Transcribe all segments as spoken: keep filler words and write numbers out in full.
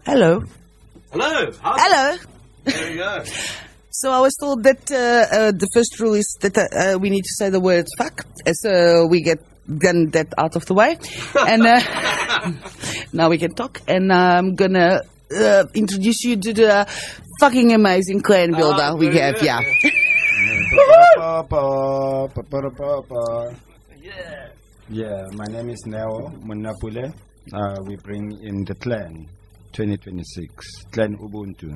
Hello. Hello. How's Hello. There you go. So I was told that uh, uh, the first rule is that uh, we need to say the word fuck, uh, so we get done that out of the way, and uh, now we can talk. And I'm gonna uh, introduce you to the fucking amazing clan builder Ah, we very have. good, Yeah. Yeah. Yeah, my name is Neo Munapule. Uh, we bring in the clan twenty twenty-six, Clan Ubuntu.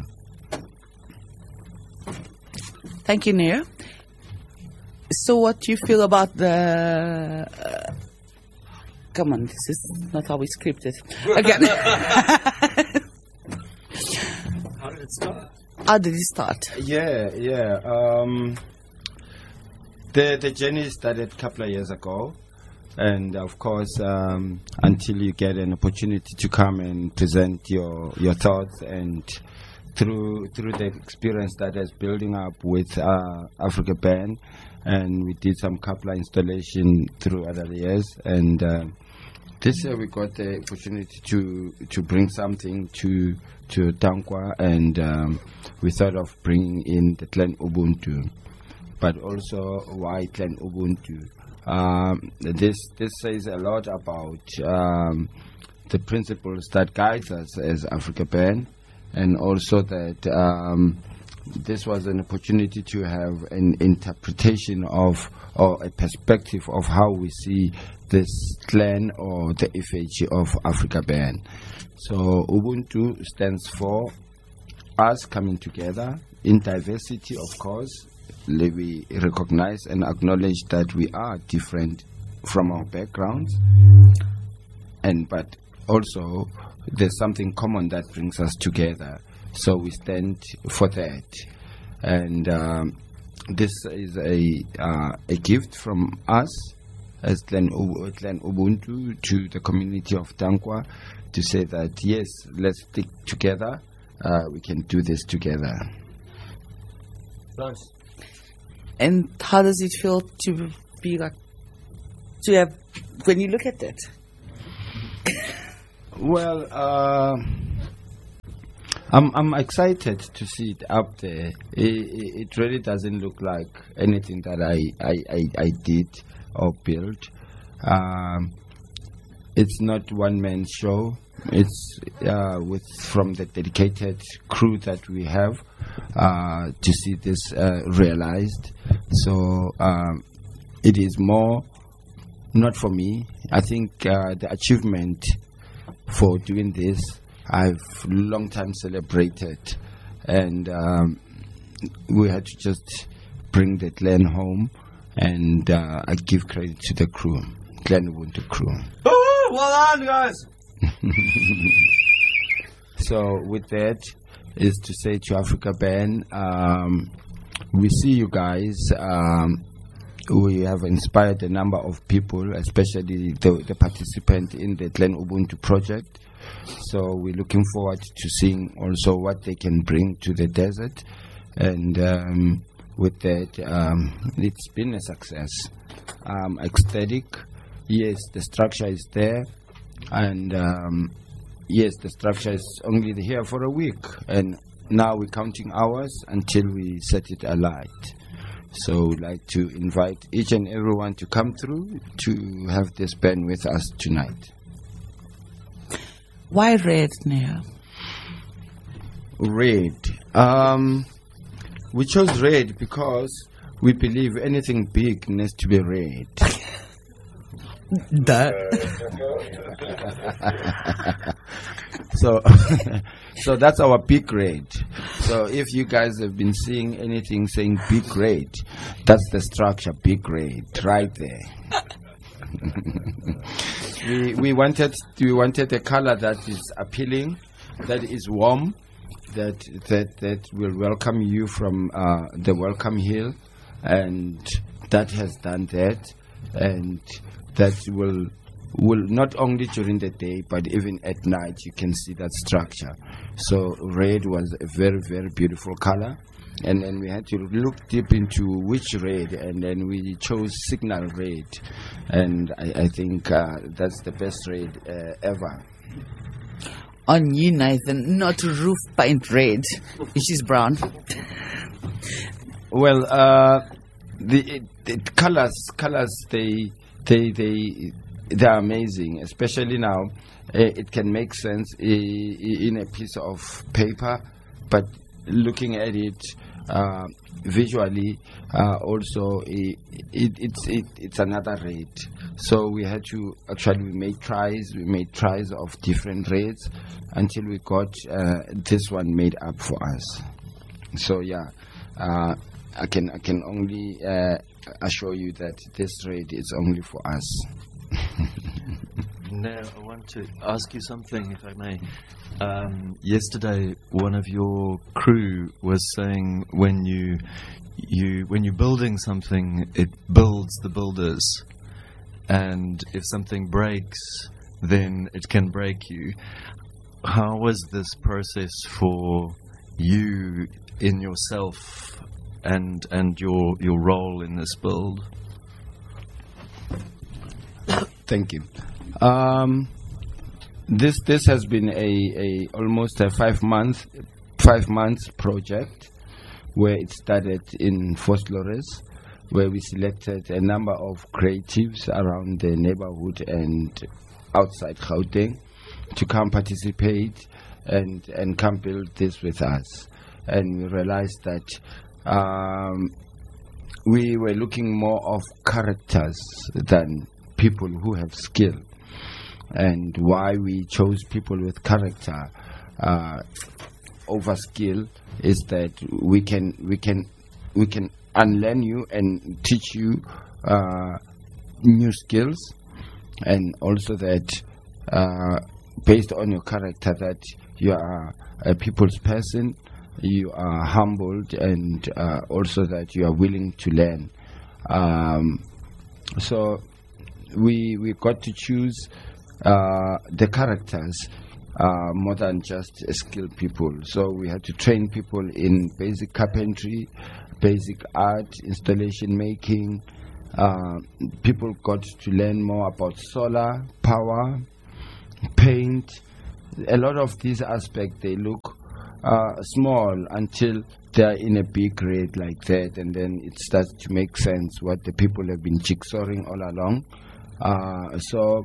Thank you, Neo. So, what do you feel about the? Uh, come on, this is not how we scripted. Again. How did it start? How did it start? Yeah, yeah. Um, the the journey started a couple of years ago, and of course, um, until you get an opportunity to come and present your your thoughts, and through through the experience that is building up with uh, Africa Band, and we did some couple of installation through other years, and uh, this year we got the opportunity to to bring something to to Tankwa, and um, we thought of bringing in the Clan Ubuntu, but also why Clan Ubuntu. Um, this this says a lot about um, the principles that guides us as Africa Band, and also that um, this was an opportunity to have an interpretation of or a perspective of how we see this clan or the F H of Africa Band. So Ubuntu stands for us coming together in diversity, of course. We recognize and acknowledge that we are different from our backgrounds, and but also there's something common that brings us together. So we stand for that, and um, this is a uh, a gift from us as Clan, U- Clan Ubuntu to the community of Tankwa, to say that yes, let's stick together. Uh, we can do this together. Nice. And how does it feel to be like, to have, when you look at it? Well, uh, I'm I'm excited to see it up there. It, it, it really doesn't look like anything that I I, I, I did or built. Um, it's not one man show. It's uh, with from the dedicated crew that we have uh, to see this uh, realized. So um, it is more not for me. I think uh, the achievement for doing this, I've long time celebrated, and um, we had to just bring the clan home, and uh, I give credit to the crew, Clan Ubuntu crew. Oh, well done, guys. So with that is to say to Africa Band, um, we see you guys. Um, we have inspired a number of people, especially the, the participant in the Clan Ubuntu project. So we're looking forward to seeing also what they can bring to the desert. And um, with that, um, it's been a success. Um, ecstatic. Yes, the structure is there. And um, yes, the structure is only here for a week. And now we're counting hours until we set it alight. So we'd like to invite each and everyone to come through to have this band with us tonight. Why red now? Red. Um, we chose red because we believe anything big needs to be red. That. So, so that's our big red. So if you guys have been seeing anything saying big red, that's the structure, big red, right there. we we wanted we wanted a color that is appealing, that is warm, that that that will welcome you from uh, the welcome hill, and that has done that, and that will will not only during the day but even at night you can see that structure. So red was a very very beautiful color, and then we had to look deep into which red, and then we chose signal red, and I, I think uh, that's the best red uh, ever. on you, Nathan, not to roof paint red, which is brown. Well, uh, the it, it colors, colors, they, they, they, they are amazing. Especially now, uh, it can make sense i- i- in a piece of paper, but looking at it uh, visually, uh, also it, it, it's it, it's another rate. So we had to actually we made tries. We made tries of different rates until we got uh, this one made up for us. So yeah. Uh, I can I can only uh, assure you that this rate is only for us. Now, I want to ask you something, if I may. Um, yesterday, one of your crew was saying when you you when you're building something, it builds the builders, and if something breaks, then it can break you. How was this process for you in yourself? And and your your role in this build. Thank you. Um, this this has been a, a almost a five month five months project, where it started in Vosloorus, where we selected a number of creatives around the neighborhood and outside Gauteng to come participate and and come build this with us, and we realized that. Um, we were looking more of characters than people who have skill, and why we chose people with character uh, over skill is that we can we can we can unlearn you and teach you uh, new skills, and also that uh, based on your character that you are a people's person. You are humbled, and uh, also that you are willing to learn. Um, so we we got to choose uh, the characters uh, more than just uh, skilled people. So we had to train people in basic carpentry, basic art, installation making. Uh, people got to learn more about solar power, paint. A lot of these aspects, they look Uh, small until they're in a big grade like that, and then it starts to make sense what the people have been jigsawing all along. Uh, so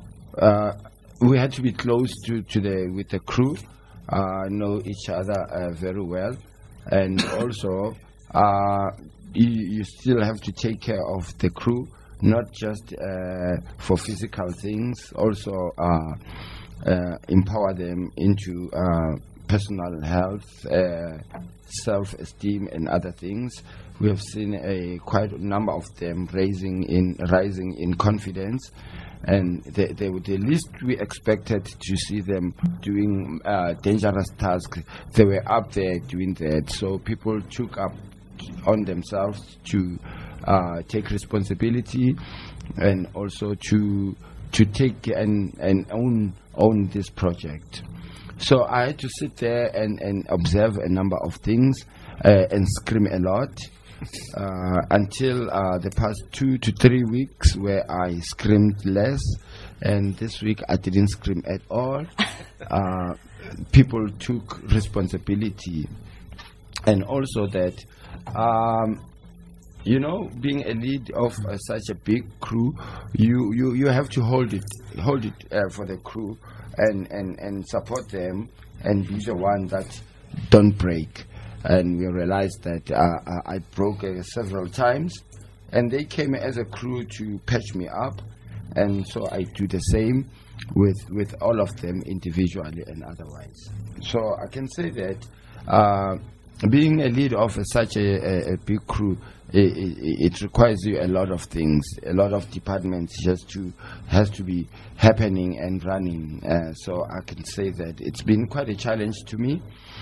uh, we had to be close to, to the with the crew, uh, know each other uh, very well, and also uh, you, you still have to take care of the crew, not just uh, for physical things, also uh, uh, empower them into uh, personal health, uh, self-esteem, and other things. We have seen a quite a number of them raising in rising in confidence, and they, they were the least we expected to see them doing uh, dangerous tasks. They were up there doing that, so people took up on themselves to uh, take responsibility, and also to to take and and own own this project. So I had to sit there and, and observe a number of things uh, and scream a lot uh, until uh, the past two to three weeks where I screamed less, and this week I didn't scream at all. Uh, people took responsibility, and also that um, you know, being a lead of uh, such a big crew, you, you, you have to hold it hold it uh, for the crew. And, and, and support them and be the one that don't break. And we realized that uh, I broke uh, several times, and they came as a crew to patch me up, and so I do the same with with all of them individually and otherwise. So I can say that uh, being a lead of a, such a, a, a big crew, it, it, it requires you a lot of things, a lot of departments just to has to be happening and running. Uh, so I can say that it's been quite a challenge to me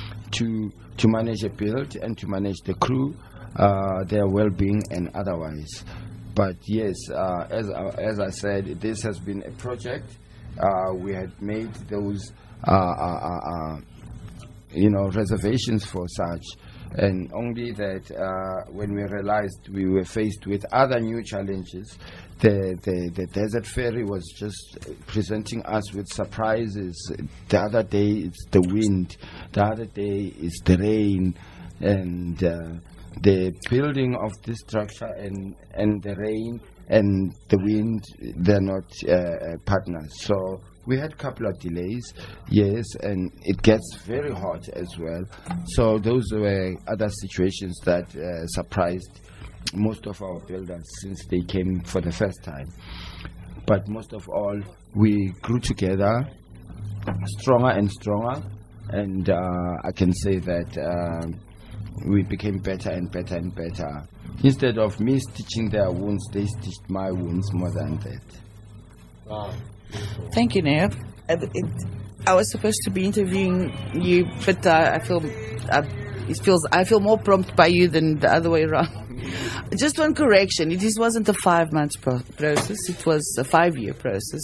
to to manage a build and to manage the crew, uh, their well-being and otherwise. But yes, uh, as uh, as I said, this has been a project. Uh, we had made those. Uh, uh, uh, uh, you know, reservations for such, And only that uh, when we realized we were faced with other new challenges, the, the, the Desert Ferry was just presenting us with surprises. The other day it's the wind, the other day it's the rain, and uh, the building of this structure and, and the rain and the wind, they're not uh, partners. So we had a couple of delays, yes, and it gets very hot as well. So those were other situations that uh, surprised most of our builders since they came for the first time. But most of all, we grew together, stronger and stronger, and uh, I can say that uh, we became better and better and better. Instead of me stitching their wounds, they stitched my wounds more than that. Wow. Thank you, Neo. Uh, it, I was supposed to be interviewing you, but uh, I feel uh, it feels I feel more prompt by you than the other way around. Just one correction: it is, wasn't a five-month pro- process; it was a five-year process.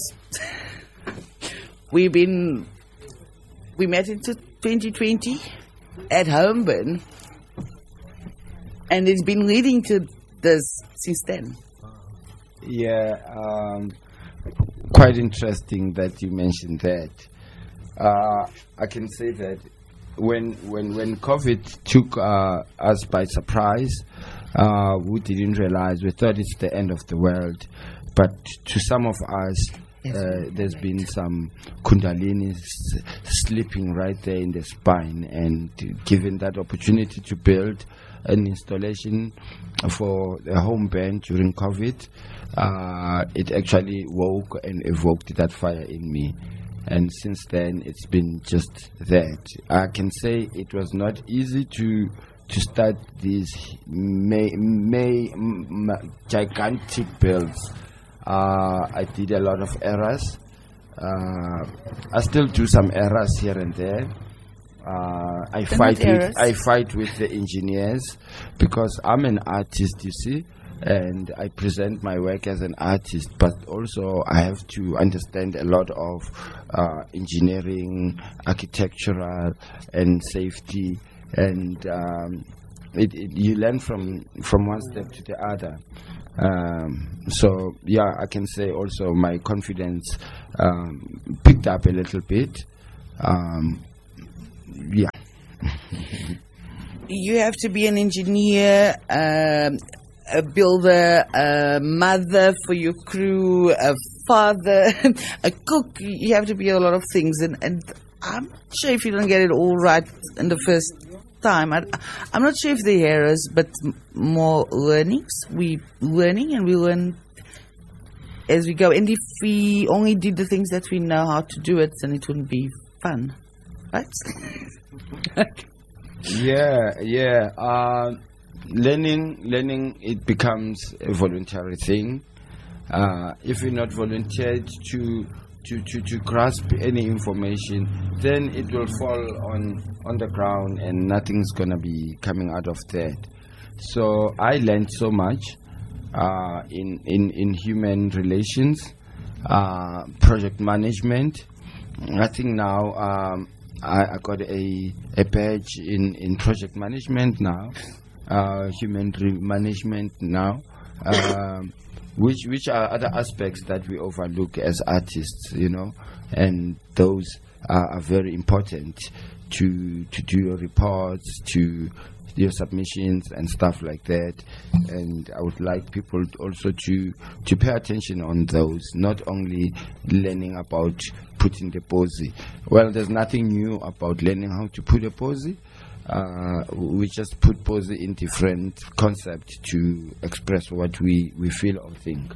We've been we met into twenty twenty at Homeburn, and it's been leading to this since then. Yeah. Um, Quite interesting that you mentioned that. Uh, I can say that when when when COVID took uh, us by surprise, uh, we didn't realize. We thought it's the end of the world, but to some of us, uh, there's been some kundalini s- slipping right there in the spine, and given that opportunity to build an installation for the home band during COVID, uh, it actually woke and evoked that fire in me. And since then, it's been just that. I can say it was not easy to to start these may, may, m- gigantic builds. Uh, I did a lot of errors. Uh, I still do some errors here and there. Uh, I They're fight not with errors. I fight with the engineers because I'm an artist, you see, and I present my work as an artist. But also I have to understand a lot of uh, engineering, architectural, and safety, and um, it, it, you learn from from one step to the other. Um, so yeah, I can say also my confidence um, picked up a little bit. Um, yeah. You have to be an engineer, um, a builder, a mother for your crew, a father, a cook. You have to be a lot of things, and, and I'm not sure if you don't get it all right in the first time. I, I'm not sure if they're errors, but m- more learnings. We learning and we learn as we go. And if we only did the things that we know how to do it, then it wouldn't be fun, right? Yeah, yeah. Uh, learning, learning, it becomes a voluntary thing. Uh, if you're not volunteered to, to, to, to grasp any information, then it will fall on, on the ground and nothing's going to be coming out of that. So I learned so much uh, in, in, in human relations, uh, project management. I think now um, I, I got a, a badge in, in project management now, uh, human re- management now, um, which which are other aspects that we overlook as artists, you know, and those are, are very important to to do your reports, to your submissions and stuff like that. And I would like people also to to pay attention on those, not only learning about putting the posi. Well, there's nothing new about learning how to put a posi. Uh, we just put posi in different concepts to express what we, we feel or think.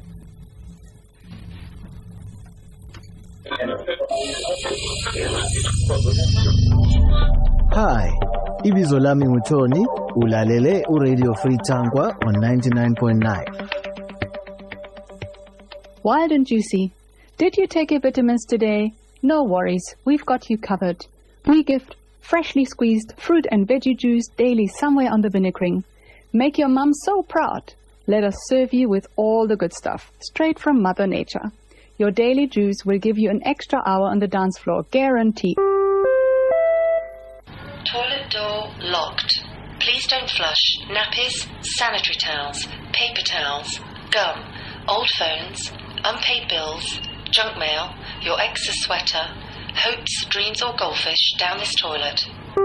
Hi, ibizo lami nguTony, ulalele uRadio Free Tangwa on ninety-nine point nine. Wild and juicy. Did you take your vitamins today? No worries, we've got you covered. We gift freshly squeezed fruit and veggie juice daily somewhere on the Vinnegring. Make your mum so proud. Let us serve you with all the good stuff, straight from Mother Nature. Your daily juice will give you an extra hour on the dance floor, guaranteed. Toilet door locked. Please don't flush nappies, sanitary towels, paper towels, gum, old phones, unpaid bills, junk mail, your ex's sweater, hopes, dreams or goldfish down this toilet.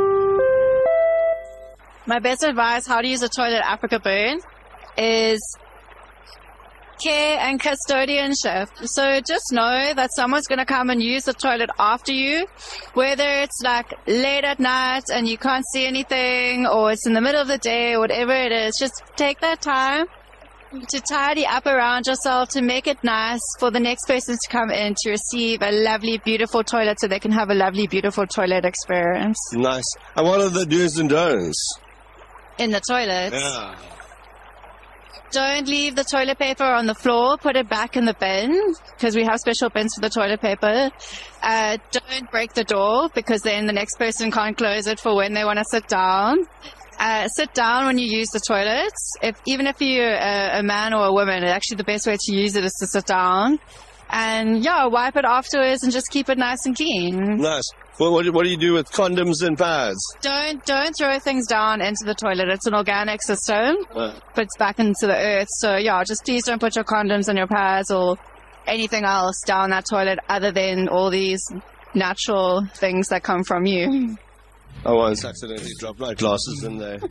My best advice how to use a toilet at Africa Burn is care and custodianship. So just know that someone's going to come and use the toilet after you, whether it's like late at night and you can't see anything, or it's in the middle of the day, or whatever it is. Just take that time to tidy up around yourself, to make it nice for the next person to come in to receive a lovely, beautiful toilet so they can have a lovely, beautiful toilet experience. Nice. And what are the do's and don'ts? In the toilets? Yeah. Don't leave the toilet paper on the floor. Put it back in the bin, because we have special bins for the toilet paper. Uh, don't break the door, because then the next person can't close it for when they want to sit down. Uh, sit down when you use the toilets. If, even if you're a, a man or a woman, actually the best way to use it is to sit down. And yeah, wipe it afterwards and just keep it nice and clean. Nice. Well, what, what do you do with condoms and pads? Don't don't throw things down into the toilet. It's an organic system. Uh. But it's back into the earth. So yeah, just please don't put your condoms and your pads or anything else down that toilet other than all these natural things that come from you. I once accidentally dropped my glasses in there.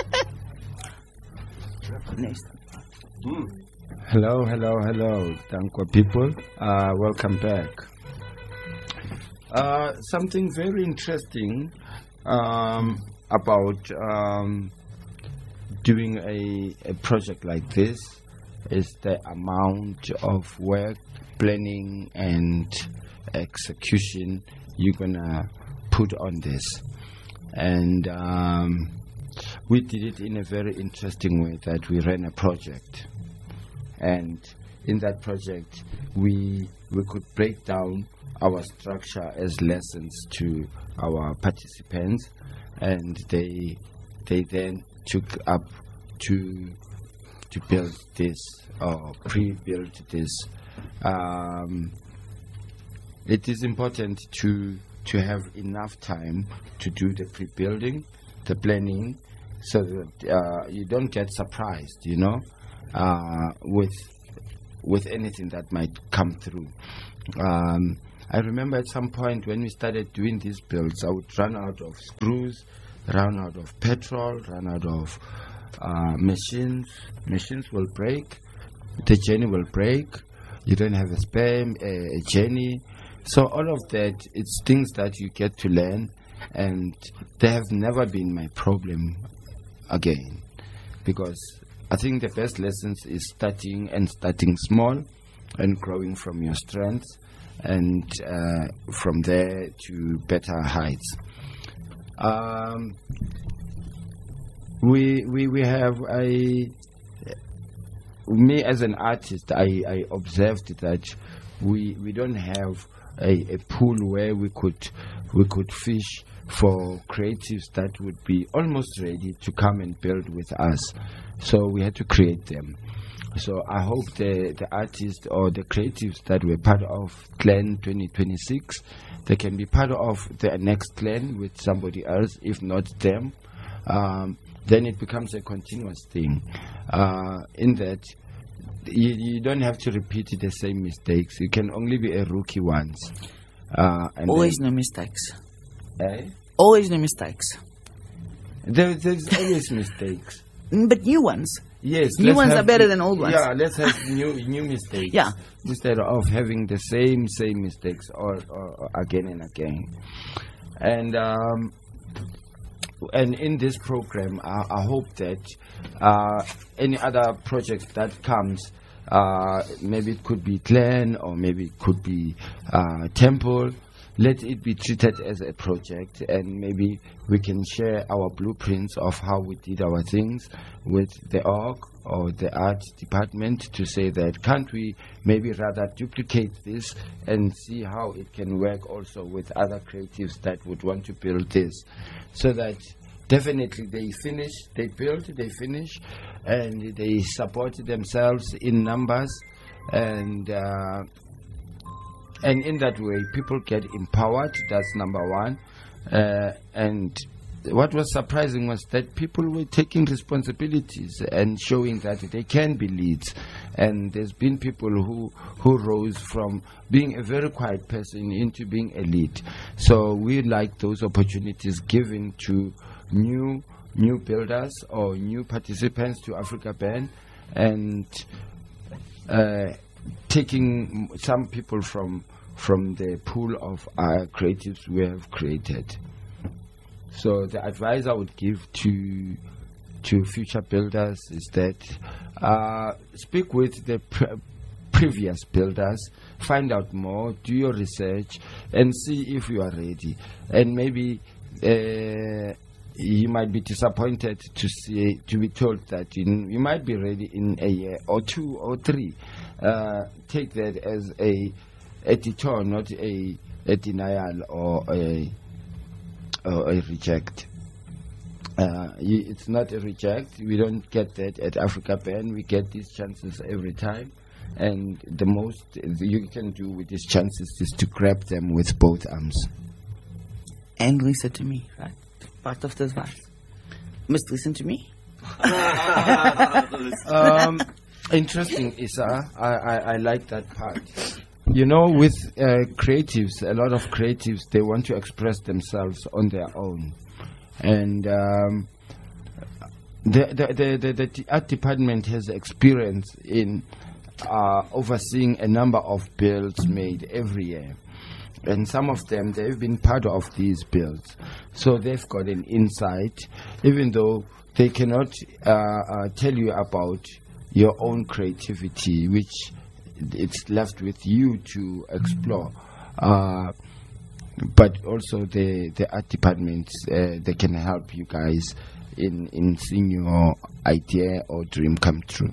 mm. Hello, hello, hello, Tankwa people. Uh, welcome back. Uh, something very interesting um, about um, doing a, a project like this is the amount of work, planning, and execution you're gonna put on this. And um, we did it in a very interesting way, that we ran a project. And in that project, we we could break down our structure as lessons to our participants, and they they then took up to to build this or pre-build this. Um, it is important to to have enough time to do the pre-building, the planning, so that uh, you don't get surprised, you know, uh, with with anything that might come through. Um, I remember at some point when we started doing these builds, I would run out of screws, run out of petrol, run out of uh, machines. Machines will break, the journey will break, you don't have a spare a, a journey. So all of that, it's things that you get to learn, and they have never been my problem again, because I think the best lessons is starting and starting small and growing from your strengths, and uh, from there to better heights. Um, we, we, we have a, me as an artist, I, I observed that we, we don't have A, a pool where we could we could fish for creatives that would be almost ready to come and build with us. So we had to create them. So I hope the, the artists or the creatives that were part of Clan twenty twenty-six, they can be part of the next clan with somebody else, if not them. Um, then it becomes a continuous thing. Uh, in that, You, you don't have to repeat the same mistakes. You can only be a rookie once. Uh, and always then, no mistakes. Eh? Always no mistakes. There, there's always mistakes. But new ones. Yes. New ones are better than old ones. Yeah, let's have new new mistakes. Yeah. Instead of having the same same mistakes or, or, or again and again. And um, and in this program, I, I hope that uh, any other project that comes, uh, maybe it could be clan or maybe it could be uh, temple, let it be treated as a project, and maybe we can share our blueprints of how we did our things with the org or the art department to say that can't we maybe rather duplicate this and see how it can work also with other creatives that would want to build this, so that definitely they finish, they build, they finish, and they support themselves in numbers, and uh, and in that way people get empowered. That's number one, uh, and what was surprising was that people were taking responsibilities and showing that they can be leads. And there's been people who who rose from being a very quiet person into being a lead. So we like those opportunities given to new new builders or new participants to Africa Band, and uh, taking some people from from the pool of our creatives we have created. So the advice I would give to to future builders is that uh, speak with the pre previous builders, find out more, do your research, and see if you are ready. And maybe uh, you might be disappointed to see to be told that you, you might be ready in a year or two or three. Uh, take that as a a detour, not a a denial or a or a reject. Uh, you, it's not a reject. We don't get that at Africa Band. We get these chances every time, and the most you can do with these chances is to grab them with both arms. And listen to me, right? Part of this verse. Must listen to me. um, interesting, Isa. I, I, I like that part. You know, with uh, creatives, a lot of creatives, they want to express themselves on their own. And um, the, the, the, the, the art department has experience in uh, overseeing a number of builds made every year. And some of them, they've been part of these builds. So they've got an insight, even though they cannot uh, uh, tell you about your own creativity, which it's left with you to explore. Uh, but also the, the art departments, uh, they can help you guys in, in seeing your idea or dream come true.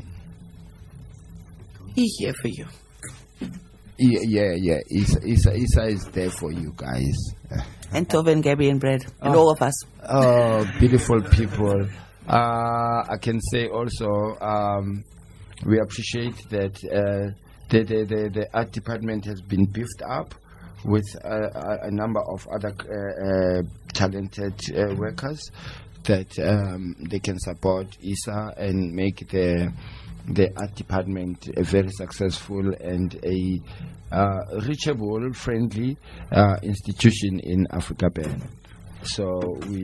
He's here for you. Yeah, yeah, yeah. Isa, Isa, Isa is there for you guys. And Tove and Gabby and Brad and Oh. all of us. Oh, beautiful people. Uh, I can say also um, we appreciate that uh, the, the, the, the art department has been beefed up with uh, a, a number of other uh, uh, talented uh, workers that um, they can support Isa and make the the art department a very successful and a uh, reachable, friendly uh, institution in Africa Band. So we